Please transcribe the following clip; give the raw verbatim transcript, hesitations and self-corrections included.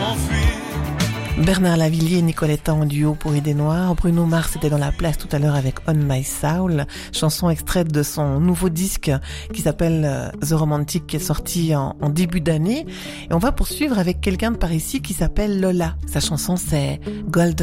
Bernard Lavilliers et Nicoletta en duo pour Idées Noires. Bruno Mars était dans la place tout à l'heure avec On My Soul, chanson extraite de son nouveau disque qui s'appelle The Romantic, qui est sorti en, en début d'année. Et on va poursuivre avec quelqu'un de par ici qui s'appelle Lola. Sa chanson c'est Golden.